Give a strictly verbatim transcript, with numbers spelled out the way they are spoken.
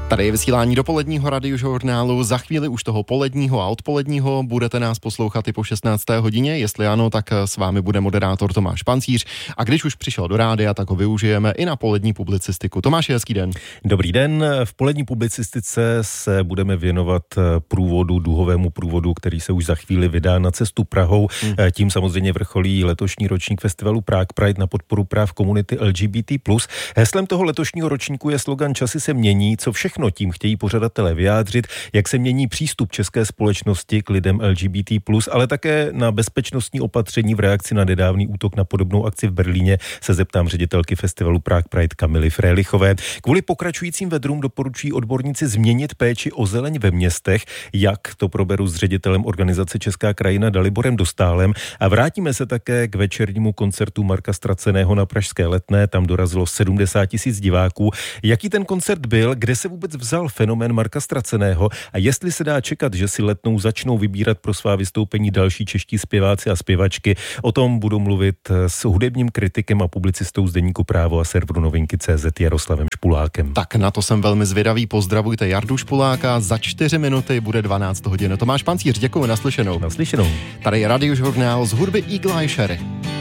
Tady je vysílání dopoledního radiožurnálu. Za chvíli už toho poledního a odpoledního budete nás poslouchat i po šestnácté hodině. Jestli ano, tak s vámi bude moderátor Tomáš Pancíř. A když už přišel do rádia, tak ho využijeme i na polední publicistiku. Tomáš, hezký den. Dobrý den. V polední publicistice se budeme věnovat průvodu, duhovému průvodu, který se už za chvíli vydá na cestu Prahou. Hmm. Tím samozřejmě vrcholí letošní ročník festivalu Prague Pride na podporu práv komunity L G B T plus. Heslem toho letošního ročníku je slogan Časy se mění, co všechno tím chtějí pořadatelé vyjádřit, jak se mění přístup české společnosti k lidem L G B T plus, ale také na bezpečnostní opatření v reakci na nedávný útok na podobnou akci v Berlíně se zeptám ředitelky festivalu Prague Pride Kamily Frélichové. Kvůli pokračujícím vedrům doporučují odborníci změnit péči o zeleň ve městech, jak to proberu s ředitelem organizace Česká krajina Daliborem Dostálem, a vrátíme se také k večernímu koncertu Marka Straceného na pražské Letné, tam dorazilo sedmdesát tisíc diváků. Jaký ten koncert byl, kde se vůbec vzal fenomén Marka Straceného a jestli se dá čekat, že si Letnou začnou vybírat pro svá vystoupení další čeští zpěváci a zpěvačky. O tom budu mluvit s hudebním kritikem a publicistou z deníku Právo a serveru Novinky tečka cé zet Jaroslavem Špulákem. Tak na to jsem velmi zvědavý. Pozdravujte Jardu Špuláka. Za čtyři minuty bude dvanáct hodin. Tomáš Pancíř, děkuji, naslyšenou. Naslyšenou. Tady je radiožurnál z hudby Eagle Eye Cherry.